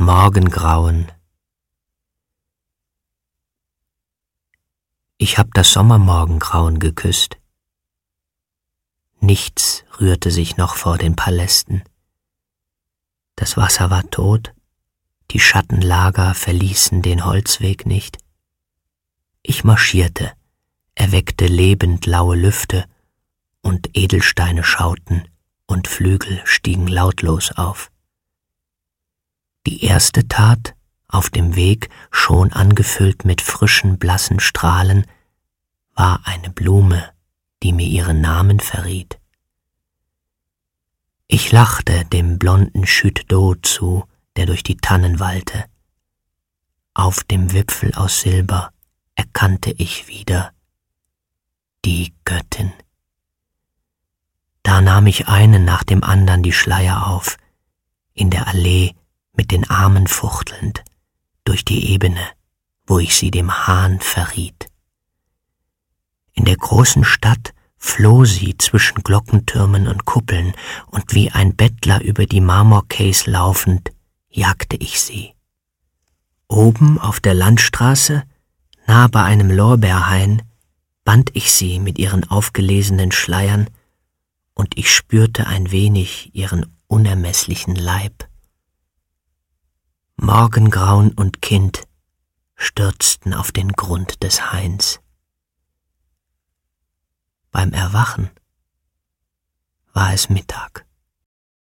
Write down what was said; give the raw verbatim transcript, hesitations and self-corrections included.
Morgengrauen. Ich hab das Sommermorgengrauen geküsst. Nichts rührte sich noch vor den Palästen. Das Wasser war tot, die Schattenlager verließen den Holzweg nicht. Ich marschierte, erweckte lebend laue Lüfte, und Edelsteine schauten, und Flügel stiegen lautlos auf. Die erste Tat, auf dem Weg, schon angefüllt mit frischen, blassen Strahlen, war eine Blume, die mir ihren Namen verriet. Ich lachte dem blonden Chute d'eau zu, der durch die Tannen wallte. Auf dem Wipfel aus Silber erkannte ich wieder die Göttin. Da nahm ich einen nach dem andern die Schleier auf, in der Allee mit den Armen fuchtelnd, durch die Ebene, wo ich sie dem Hahn verriet. In der großen Stadt floh sie zwischen Glockentürmen und Kuppeln, und wie ein Bettler über die Marmorquais laufend, jagte ich sie. Oben auf der Landstraße, nah bei einem Lorbeerhain, band ich sie mit ihren aufgelesenen Schleiern, und ich spürte ein wenig ihren unermesslichen Leib. Morgengrauen und Kind stürzten auf den Grund des Hains. Beim Erwachen war es Mittag.